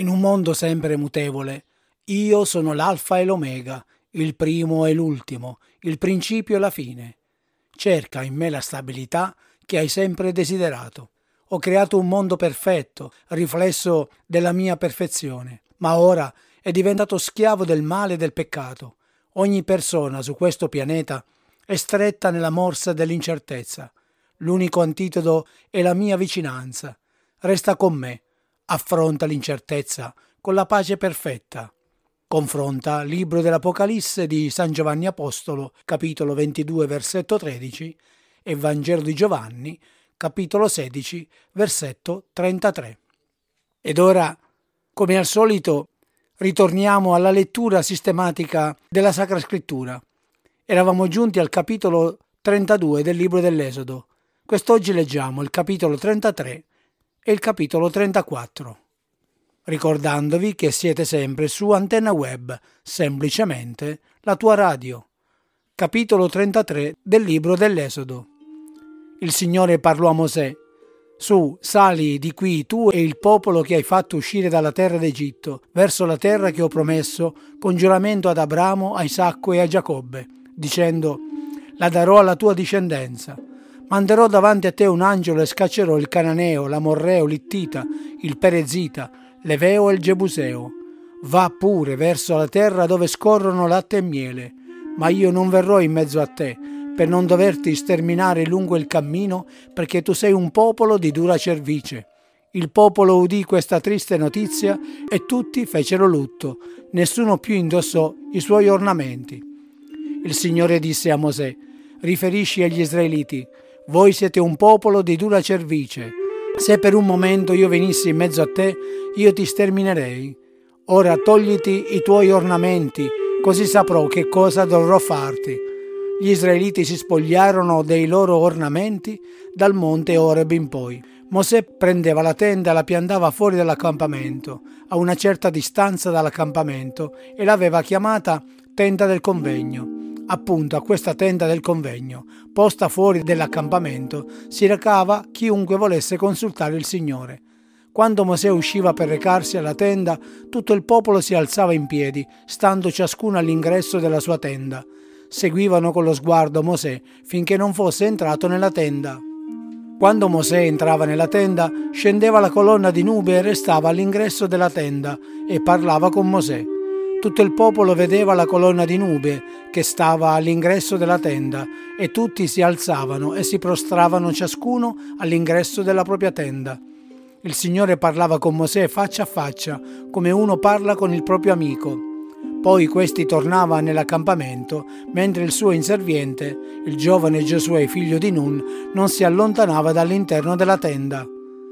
In un mondo sempre mutevole, io sono l'alfa e l'omega, il primo e l'ultimo, il principio e la fine. Cerca in me la stabilità che hai sempre desiderato. Ho creato un mondo perfetto, riflesso della mia perfezione, ma ora è diventato schiavo del male e del peccato. Ogni persona su questo pianeta è stretta nella morsa dell'incertezza. L'unico antidoto è la mia vicinanza. Resta con me. Affronta l'incertezza con la pace perfetta. Confronta Libro dell'Apocalisse di San Giovanni Apostolo, capitolo 22, versetto 13, e Vangelo di Giovanni, capitolo 16, versetto 33. Ed ora, come al solito, ritorniamo alla lettura sistematica della Sacra Scrittura. Eravamo giunti al capitolo 32 del Libro dell'Esodo. Quest'oggi leggiamo il capitolo 33 e il capitolo 34. Ricordandovi che siete sempre su Antenna Web, semplicemente la tua radio. Capitolo 33 del Libro dell'Esodo. Il Signore parlò a Mosè: Su, sali di qui tu e il popolo che hai fatto uscire dalla terra d'Egitto, verso la terra che ho promesso con giuramento ad Abramo, a Isacco e a Giacobbe, dicendo: La darò alla tua discendenza. Manderò davanti a te un angelo e scaccerò il Cananeo, l'Amorreo, l'Ittita, il Perezita, l'Eveo e il Gebuseo. Va pure verso la terra dove scorrono latte e miele, ma io non verrò in mezzo a te, per non doverti sterminare lungo il cammino, perché tu sei un popolo di dura cervice. Il popolo udì questa triste notizia e tutti fecero lutto, nessuno più indossò i suoi ornamenti. Il Signore disse a Mosè: Riferisci agli Israeliti: Voi siete un popolo di dura cervice. Se per un momento io venissi in mezzo a te, io ti sterminerei. Ora togliti i tuoi ornamenti, così saprò che cosa dovrò farti. Gli Israeliti si spogliarono dei loro ornamenti dal monte Oreb in poi. Mosè prendeva la tenda e la piantava fuori dall'accampamento, a una certa distanza dall'accampamento, e l'aveva chiamata tenda del convegno. Appunto a questa tenda del convegno, posta fuori dell'accampamento, si recava chiunque volesse consultare il Signore. Quando Mosè usciva per recarsi alla tenda, tutto il popolo si alzava in piedi, stando ciascuno all'ingresso della sua tenda. Seguivano con lo sguardo Mosè finché non fosse entrato nella tenda. Quando Mosè entrava nella tenda, scendeva la colonna di nube e restava all'ingresso della tenda e parlava con Mosè. Tutto il popolo vedeva la colonna di nube che stava all'ingresso della tenda e tutti si alzavano e si prostravano ciascuno all'ingresso della propria tenda. Il Signore parlava con Mosè faccia a faccia, come uno parla con il proprio amico. Poi questi tornava nell'accampamento, mentre il suo inserviente, il giovane Giosuè figlio di Nun, non si allontanava dall'interno della tenda.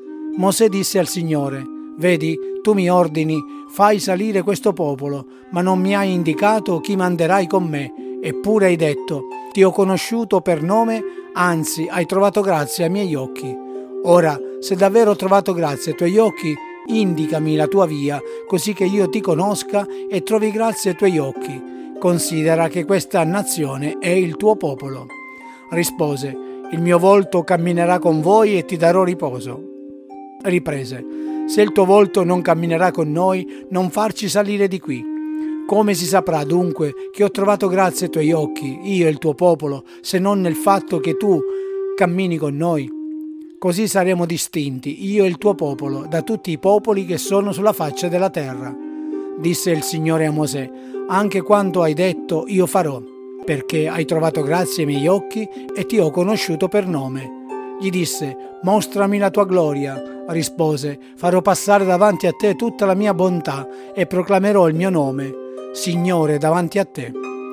Mosè disse al Signore: Vedi, tu mi ordini, fai salire questo popolo, ma non mi hai indicato chi manderai con me, eppure hai detto: ti ho conosciuto per nome, anzi hai trovato grazia ai miei occhi. Ora, se davvero ho trovato grazia ai tuoi occhi, indicami la tua via, così che io ti conosca e trovi grazia ai tuoi occhi. Considera che questa nazione è il tuo popolo. Rispose: il mio volto camminerà con voi e ti darò riposo. Riprese: se il tuo volto non camminerà con noi, non farci salire di qui. Come si saprà dunque che ho trovato grazia ai tuoi occhi, io e il tuo popolo, se non nel fatto che tu cammini con noi? Così saremo distinti, io e il tuo popolo, da tutti i popoli che sono sulla faccia della terra. Disse il Signore a Mosè: anche quanto hai detto io farò, perché hai trovato grazia ai miei occhi e ti ho conosciuto per nome. Gli disse: mostrami la tua gloria. Rispose: farò passare davanti a te tutta la mia bontà e proclamerò il mio nome, Signore, davanti a te.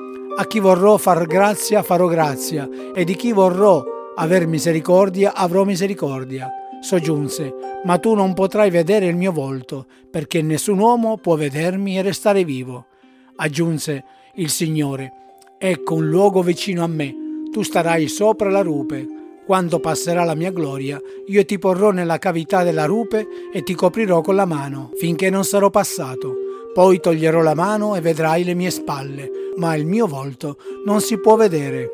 A chi vorrò far grazia farò grazia, e di chi vorrò aver misericordia avrò misericordia. Soggiunse: ma tu non potrai vedere il mio volto, perché nessun uomo può vedermi e restare vivo. Aggiunse il Signore: ecco un luogo vicino a me, tu starai sopra la rupe. Quando passerà la mia gloria, io ti porrò nella cavità della rupe e ti coprirò con la mano, finché non sarò passato. Poi toglierò la mano e vedrai le mie spalle, ma il mio volto non si può vedere.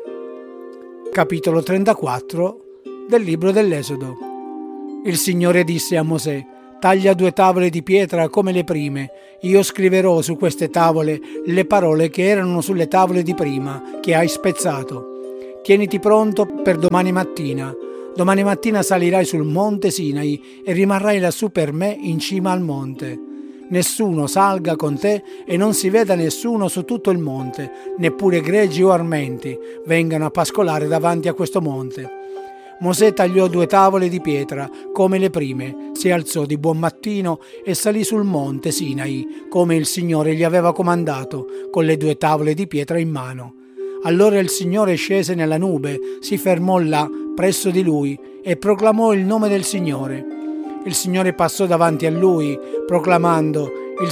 Capitolo 34 del Libro dell'Esodo. Il Signore disse a Mosè: Taglia 2 tavole di pietra come le prime. Io scriverò su queste tavole le parole che erano sulle tavole di prima, che hai spezzato. Tieniti pronto per domani mattina. Domani mattina salirai sul monte Sinai e rimarrai lassù per me in cima al monte. Nessuno salga con te e non si veda nessuno su tutto il monte, neppure greggi o armenti vengano a pascolare davanti a questo monte. Mosè tagliò 2 tavole di pietra come le prime, si alzò di buon mattino e salì sul monte Sinai, come il Signore gli aveva comandato, con le 2 tavole di pietra in mano. Allora il Signore scese nella nube, si fermò là, presso di lui, e proclamò il nome del Signore. Il Signore passò davanti a lui, proclamando: il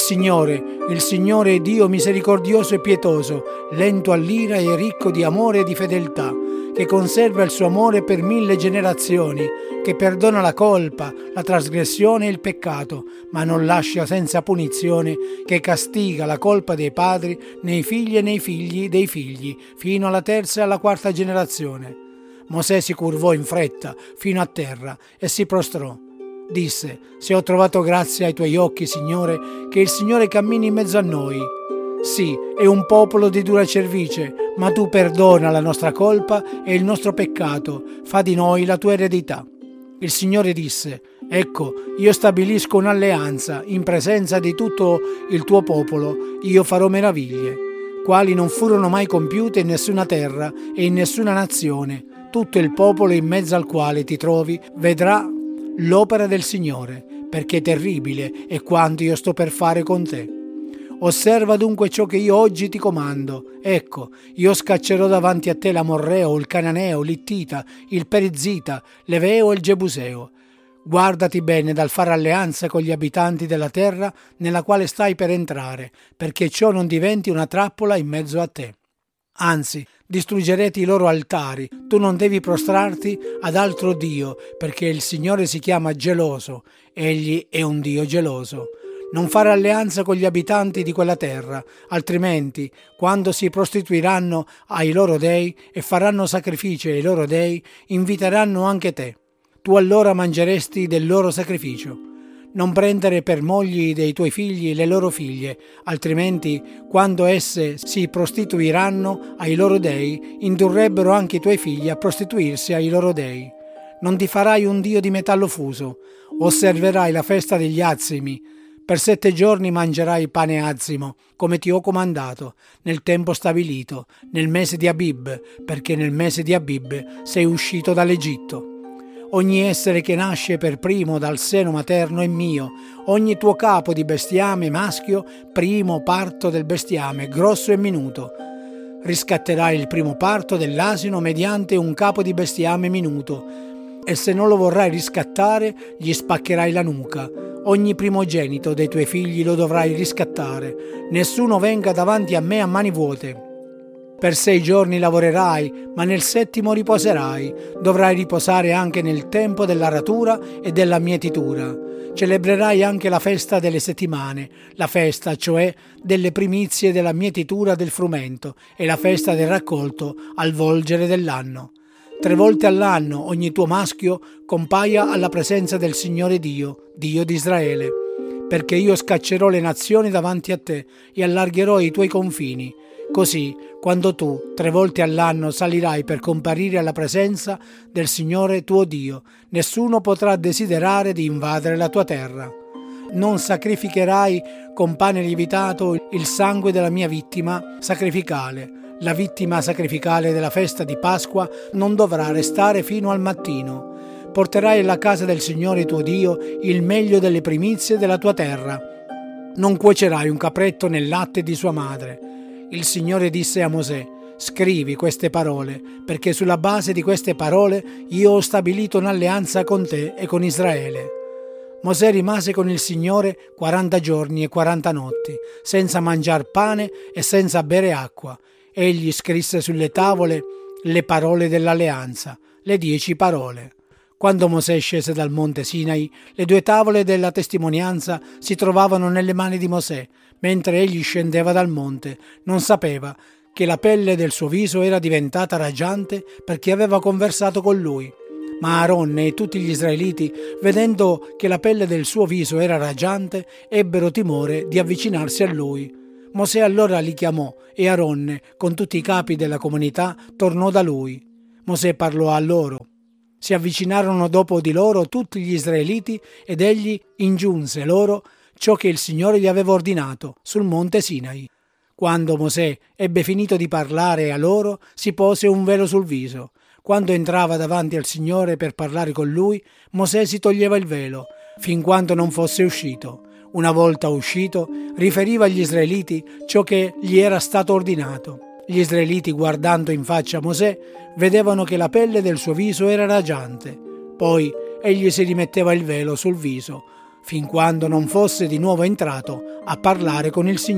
Signore è Dio misericordioso e pietoso, lento all'ira e ricco di amore e di fedeltà, che conserva il suo amore per 1000 generazioni, che perdona la colpa, la trasgressione e il peccato, ma non lascia senza punizione, che castiga la colpa dei padri nei figli e nei figli dei figli, fino alla 3ª e alla 4ª generazione. Mosè si curvò in fretta fino a terra e si prostrò. Disse: se ho trovato grazia ai tuoi occhi, Signore, che il Signore cammini in mezzo a noi. Sì, è un popolo di dura cervice, ma tu perdona la nostra colpa e il nostro peccato, fa di noi la tua eredità. Il Signore disse: ecco, io stabilisco un'alleanza in presenza di tutto il tuo popolo, io farò meraviglie, quali non furono mai compiute in nessuna terra e in nessuna nazione. Tutto il popolo in mezzo al quale ti trovi vedrà l'opera del Signore, perché terribile è quanto io sto per fare con te. Osserva dunque ciò che io oggi ti comando. Ecco, io scaccerò davanti a te l'Amorreo, il Cananeo, l'Ittita, il Perizzita, l'Eveo e il Gebuseo. Guardati bene dal fare alleanza con gli abitanti della terra nella quale stai per entrare, perché ciò non diventi una trappola in mezzo a te. Anzi, distruggerete i loro altari. Tu non devi prostrarti ad altro Dio, perché il Signore si chiama geloso. Egli è un Dio geloso. Non fare alleanza con gli abitanti di quella terra, altrimenti, quando si prostituiranno ai loro dei e faranno sacrifici ai loro dei, inviteranno anche te. Tu allora mangeresti del loro sacrificio. Non prendere per mogli dei tuoi figli le loro figlie, altrimenti, quando esse si prostituiranno ai loro dei, indurrebbero anche i tuoi figli a prostituirsi ai loro dei. Non ti farai un dio di metallo fuso. Osserverai la festa degli azimi. Per 7 giorni mangerai pane azimo, come ti ho comandato, nel tempo stabilito, nel mese di Abib, perché nel mese di Abib sei uscito dall'Egitto. Ogni essere che nasce per primo dal seno materno è mio, ogni tuo capo di bestiame maschio, primo parto del bestiame, grosso e minuto. Riscatterai il primo parto dell'asino mediante un capo di bestiame minuto, e se non lo vorrai riscattare, gli spaccherai la nuca. Ogni primogenito dei tuoi figli lo dovrai riscattare. Nessuno venga davanti a me a mani vuote. Per 6 giorni lavorerai, ma nel 7° riposerai. Dovrai riposare anche nel tempo dell'aratura e della mietitura. Celebrerai anche la festa delle settimane, la festa, cioè, delle primizie della mietitura del frumento e la festa del raccolto al volgere dell'anno. 3 volte all'anno ogni tuo maschio compaia alla presenza del Signore Dio, Dio di Israele, perché io scaccerò le nazioni davanti a te e allargherò i tuoi confini. Così, quando tu 3 volte all'anno salirai per comparire alla presenza del Signore tuo Dio, nessuno potrà desiderare di invadere la tua terra. Non sacrificherai con pane lievitato il sangue della mia vittima sacrificale. La vittima sacrificale della festa di Pasqua non dovrà restare fino al mattino. Porterai alla casa del Signore tuo Dio il meglio delle primizie della tua terra. Non cuocerai un capretto nel latte di sua madre. Il Signore disse a Mosè: scrivi queste parole, perché sulla base di queste parole io ho stabilito un'alleanza con te e con Israele. Mosè rimase con il Signore 40 giorni e 40 notti, senza mangiar pane e senza bere acqua. Egli scrisse sulle tavole le parole dell'alleanza, le 10 parole. Quando Mosè scese dal monte Sinai, le 2 tavole della testimonianza si trovavano nelle mani di Mosè, mentre egli scendeva dal monte. Non sapeva che la pelle del suo viso era diventata raggiante perché aveva conversato con lui. Ma Aaronne e tutti gli israeliti, vedendo che la pelle del suo viso era raggiante, ebbero timore di avvicinarsi a lui. Mosè allora li chiamò e Aaronne, con tutti i capi della comunità, tornò da lui. Mosè parlò a loro. Si avvicinarono dopo di loro tutti gli israeliti ed egli ingiunse loro ciò che il Signore gli aveva ordinato sul monte Sinai. Quando Mosè ebbe finito di parlare a loro, si pose un velo sul viso. Quando entrava davanti al Signore per parlare con lui, Mosè si toglieva il velo, fin quando non fosse uscito. Una volta uscito, riferiva agli israeliti ciò che gli era stato ordinato. Gli israeliti, guardando in faccia a Mosè, vedevano che la pelle del suo viso era raggiante. Poi egli si rimetteva il velo sul viso, fin quando non fosse di nuovo entrato a parlare con il Signore.